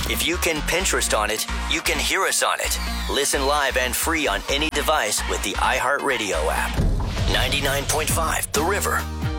If you can Pinterest on it, you can hear us on it. Listen live and free on any device with the iHeartRadio app. 99.5 The River.